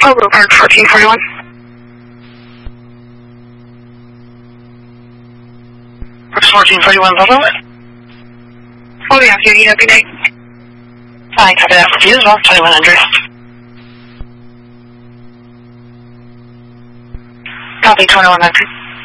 Overland Park 1441. Brooks 1441 Buffalo. Oh yeah, you need a good day. I copy that for you as well, 2100. Copy 2100.